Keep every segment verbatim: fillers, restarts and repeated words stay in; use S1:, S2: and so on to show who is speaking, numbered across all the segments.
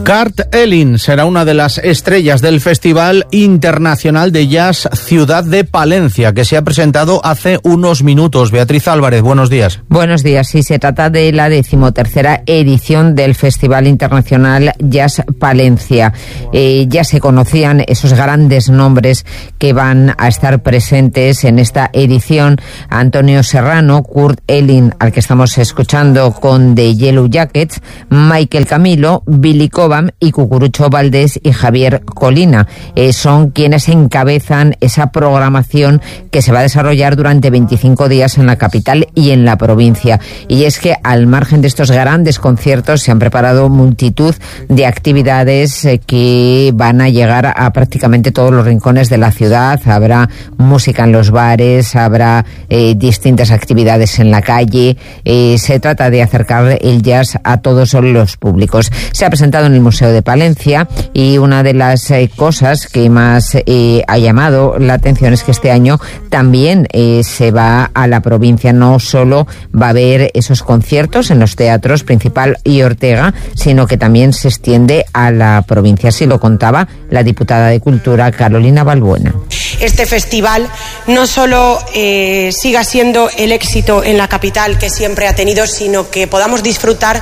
S1: Kurt Elling será una de las estrellas del Festival Internacional de Jazz Ciudad de Palencia, que se ha presentado hace unos minutos. Beatriz Álvarez, buenos días.
S2: Buenos días. Sí, se trata de la decimotercera edición del Festival Internacional Jazz Palencia. Eh, ya se conocían esos grandes nombres que van a estar presentes en esta edición. Antonio Serrano, Kurt Elling, al que estamos escuchando con The Yellow Jackets, Michael Camilo, Billy Cobham y Cucurucho Valdés y Javier Colina. Eh, son quienes encabezan esa programación que se va a desarrollar durante veinticinco días en la capital y en la provincia. Y es que al margen de estos grandes conciertos se han preparado multitud de actividades eh, que van a llegar a, a prácticamente todos los rincones de la ciudad. Habrá música en los bares, habrá eh, distintas actividades en la calle. Eh, se trata de acercar el jazz a todos los públicos. Se ha presentado en el Museo de Palencia y una de las eh, cosas que más eh, ha llamado la atención es que este año también eh, se va a la provincia. No solo va a haber esos conciertos en los teatros Principal y Ortega, sino que también se extiende a la provincia. Así lo contaba la diputada de Cultura, Carolina Balbuena.
S3: Este festival no solo eh, siga siendo el éxito en la capital que siempre ha tenido, sino que podamos disfrutar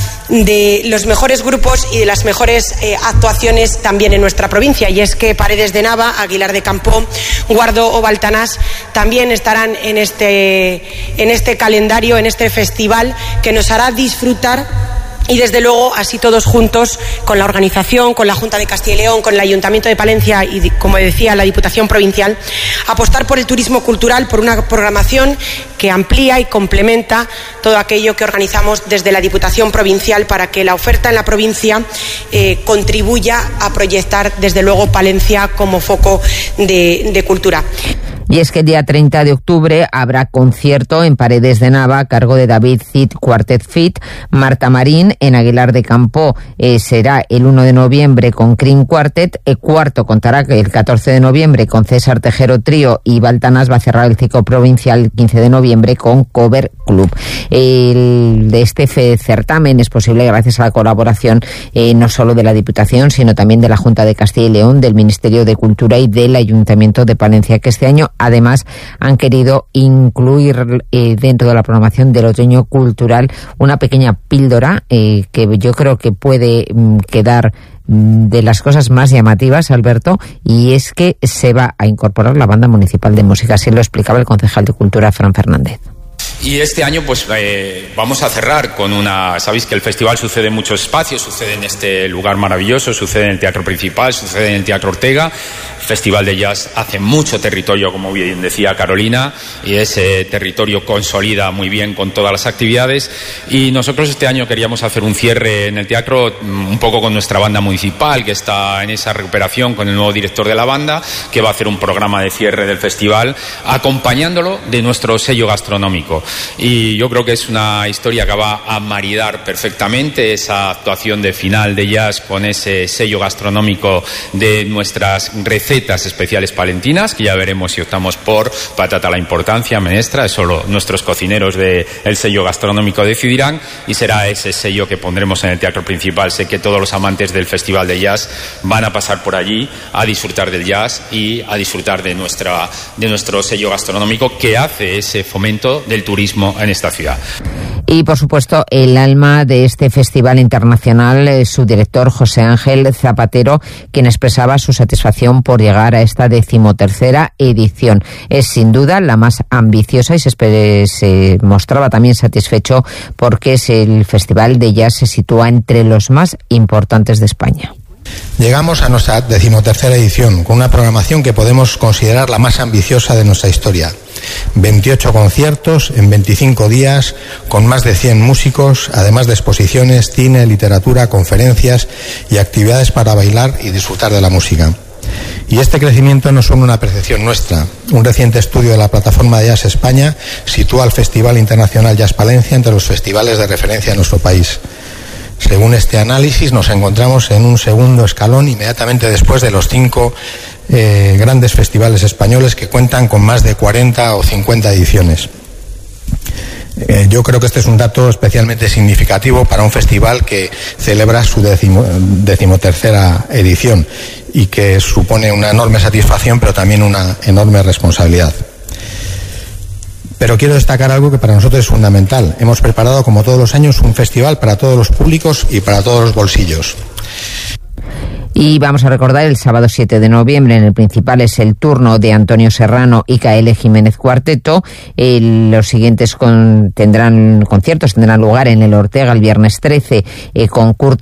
S3: de los mejores grupos y de las mejores eh, actuaciones también en nuestra provincia. Y es que Paredes de Nava, Aguilar de Campoo, Guardo o Baltanás también estarán en este, en este calendario, en este festival que nos hará disfrutar. Y desde luego, así todos juntos, con la organización, con la Junta de Castilla y León, con el Ayuntamiento de Palencia y, como decía, la Diputación Provincial, apostar por el turismo cultural, por una programación que amplía y complementa todo aquello que organizamos desde la Diputación Provincial para que la oferta en la provincia eh, contribuya a proyectar, desde luego, Palencia como foco de, de cultura.
S2: Y es que el día treinta de octubre habrá concierto en Paredes de Nava a cargo de David Cid Quartet Fit. Marta Marín en Aguilar de Campoo eh, será el uno de noviembre con Cream Quartet. El cuarto contará el catorce de noviembre con César Tejero Trío, y Baltanás va a cerrar el ciclo provincial el quince de noviembre con Cover Club. El, de este certamen es posible gracias a la colaboración eh, no solo de la Diputación, sino también de la Junta de Castilla y León, del Ministerio de Cultura y del Ayuntamiento de Palencia, que este año además han querido incluir eh, dentro de la programación del otoño cultural una pequeña píldora eh, que yo creo que puede mm, quedar mm, de las cosas más llamativas, Alberto, y es que se va a incorporar la Banda Municipal de Música. Así lo explicaba el concejal de Cultura, Fran Fernández.
S4: Y este año pues eh, vamos a cerrar con una... Sabéis que el festival sucede en muchos espacios, sucede en este lugar maravilloso, sucede en el Teatro Principal, sucede en el Teatro Ortega. El Festival de Jazz hace mucho territorio, como bien decía Carolina, y ese territorio consolida muy bien con todas las actividades. Y nosotros este año queríamos hacer un cierre en el teatro un poco con nuestra banda municipal, que está en esa recuperación, con el nuevo director de la banda, que va a hacer un programa de cierre del festival, acompañándolo de nuestro sello gastronómico. Y yo creo que es una historia que va a maridar perfectamente esa actuación de final de jazz con ese sello gastronómico de nuestras recetas especiales palentinas, que ya veremos si optamos por patata a la importancia, menestra. Eso lo, nuestros cocineros del sello gastronómico decidirán, y será ese sello que pondremos en el Teatro Principal. Sé que todos los amantes del Festival de Jazz van a pasar por allí a disfrutar del jazz y a disfrutar de, nuestra, de nuestro sello gastronómico, que hace ese fomento del turismo en esta ciudad.
S2: Y, por supuesto, el alma de este festival internacional es su director, José Ángel Zapatero, quien expresaba su satisfacción por llegar a esta decimotercera edición. Es, sin duda, la más ambiciosa, y se, espere, se mostraba también satisfecho porque es el festival de jazz se sitúa entre los más importantes de España.
S5: Llegamos a nuestra decimotercera edición con una programación que podemos considerar la más ambiciosa de nuestra historia. veintiocho conciertos en veinticinco días, con más de cien músicos, además de exposiciones, cine, literatura, conferencias y actividades para bailar y disfrutar de la música. Y este crecimiento no es solo una percepción nuestra. Un reciente estudio de la Plataforma de Jazz España sitúa al Festival Internacional Jazz Palencia entre los festivales de referencia de nuestro país. Según este análisis, nos encontramos en un segundo escalón inmediatamente después de los cinco eh, grandes festivales españoles que cuentan con más de cuarenta o cincuenta ediciones. Eh, yo creo que este es un dato especialmente significativo para un festival que celebra su decimo, decimotercera edición y que supone una enorme satisfacción, pero también una enorme responsabilidad. Pero quiero destacar algo que para nosotros es fundamental. Hemos preparado, como todos los años, un festival para todos los públicos y para todos los bolsillos.
S2: Y vamos a recordar, el sábado siete de noviembre, en el Principal, es el turno de Antonio Serrano y Kaele Jiménez Cuarteto. Eh, los siguientes con, tendrán conciertos, tendrán lugar en el Ortega el viernes trece, eh, con Kurt